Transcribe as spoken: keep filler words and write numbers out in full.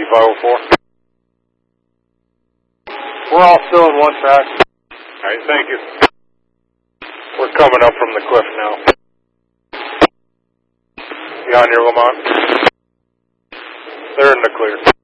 five oh four. We're all still in one track. All right, thank you. We're coming up from the cliff now. You on your Lamont? They're in the clear.